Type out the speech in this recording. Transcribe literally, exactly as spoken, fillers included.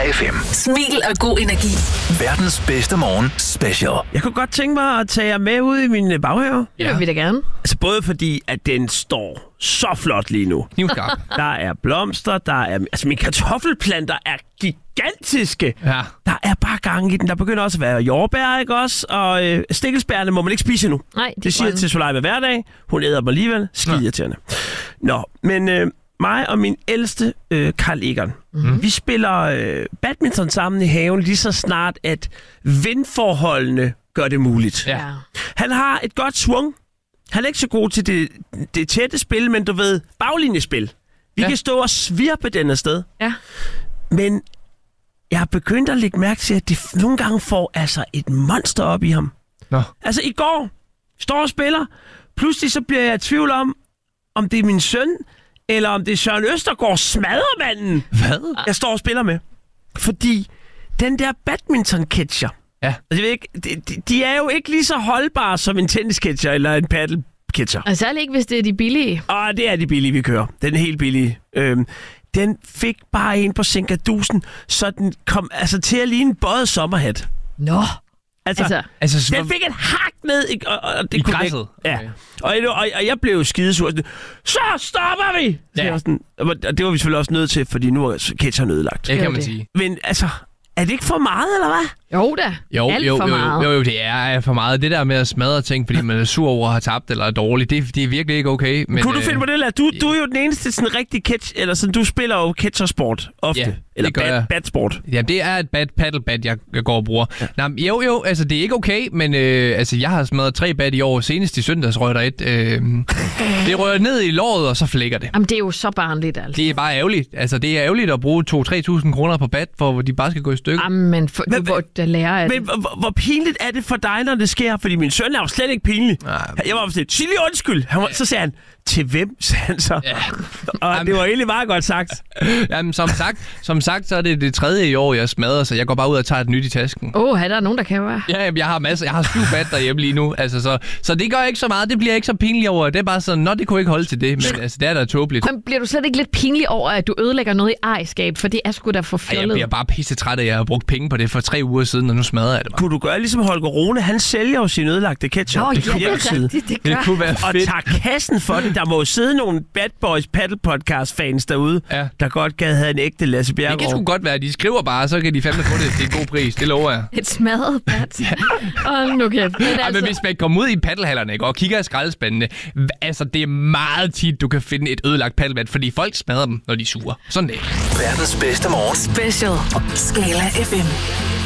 F M. Smil og god energi. Verdens bedste morgen special. Jeg kunne godt tænke mig at tage jer med ud i min baghave. Det vil vi da gerne. Altså både fordi, at den står så flot lige nu. Knivskarp. Der er blomster, der er... Altså mine kartoffelplanter er gigantiske. Ja. Der er bare gang i den. Der begynder også at være jordbær, ikke også? Og øh, stikkelsbærne må man ikke spise nu. Nej, de det siger jeg til Soleima hver dag. Hun æder dem alligevel. Skidirriterende. Nå, men øh, mig og min ældste, øh, Carl Egon, mm-hmm. vi spiller øh, badminton sammen i haven lige så snart, at vindforholdene gør det muligt. Ja. Han har et godt swung. Han er ikke så god til det, det tætte spil, men du ved, baglinjespil. Vi ja. kan stå og svirpe den afsted. Ja. Men jeg har begyndt at lægge mærke til, at de nogle gange får altså et monster op i ham. Nå. Altså i går, står og spiller. Pludselig så bliver jeg i tvivl om, om det er min søn, eller om det er Søren Østergaard, smadremanden, Hvad? jeg står og spiller med. Fordi den der badminton-catcher, Ja. altså, jeg ved ikke, de, de, de er jo ikke lige så holdbare som en tennisketcher eller en paddle-catcher. Og særligt ikke, hvis det er de billige. Og det er de billige, vi kører. Den er helt billige. Øhm, den fik bare en på sinkadusen, så den kom altså til at ligne en bøjet sommerhat. Nå. Altså, altså, Altså, så den fik et hak ned i, og, og det I kunne græsset? Ikke, ja. Okay. Og, og, og jeg blev jo skidesur. Så stopper vi! Ja. Ja. Sådan, og det var vi selvfølgelig også nødt til, fordi nu er catcheren ødelagt. det kan Jo, man det. sige. Men altså, er det ikke for meget, eller hvad? Jo da. Jo, Alt jo, for jo, meget. jo, jo, det er for meget. Det der med at smadre ting, fordi man er sur over at have tabt eller er dårlig, det, det er virkelig ikke okay. Men, Kunne du øh, finde på det, eller? Du, du er jo den eneste sådan rigtig catch, eller sådan, du spiller jo catchersport ofte. Ja, eller det gør bad, jeg. badsport. Ja, det er et bad paddlebad, jeg, jeg går og bruger. Ja. Nå, men jo, jo, altså det er ikke okay, men øh, altså, jeg har smadret tre bad i år. Senest i søndags røg der et. Øh, det rører ned i låret, og så flækker det. Jamen, det er jo så barnligt, altså. Det er bare ærgerligt. Altså, det er ærgerligt at bruge to til tre tusind kroner på bad, for hvor de bare skal gå i stykker. Jamen, for, Men- du burde da lære af Men det. hvor, hvor pinligt er det for dig, når det sker? Fordi min søn er jo slet ikke pinlig. Nej. Jeg var sådan, sig lige undskyld. Han var, så sagde han, til hvem, sagde han så. Ja. Og Jamen. det var egentlig meget godt sagt. Jamen, som sagt, som sagt, så er det det tredje i år, jeg smadrer, så jeg går bare ud og tager et nyt i tasken. Åh, oh, der er nogen, der kan være. Ja, jamen, jeg har masser. Jeg har syv bad derhjemme lige nu. Altså, så, så det gør ikke så meget. Det bliver ikke så pinligt over. Det er bare sådan, nå, det kunne ikke holde til det. Men altså, det er da tåbeligt. Men bliver du slet ikke lidt pinlig over, at du ødelægger noget i ejerskab? For det er sgu da for Ej, jeg fjollet. bliver bare pisse træt af, at jeg har brugt penge på det for tre uger siden, og nu smadrer jeg det bare. Kunne du gøre ligesom Holger Rune? Han sælger jo sin ødelagte ketchup. Nå, Det ja, kan det jeg er sige. rigtigt, det Det gør. kunne være Og fedt. tager kassen for det. Der må jo sidde nogle Bad Boys Paddle Podcast fans derude, Ja. der godt gad have en ægte Lasse Det kan sgu Bjerregaard. godt være, at de skriver bare, så kan de fandme få det til en god pris. Det lover jeg. Et smadret bat. Hold nu kæft. Men Ej, men altså, hvis man kommer ud i paddelhallerne, ikke, og kigger i skraldespandene, h- altså det er meget tit, du kan finde et ødelagt paddelbat, fordi folk smadrer dem, når de er sure. Sådan det. Verdens bedste morgen. Special. Skala F M.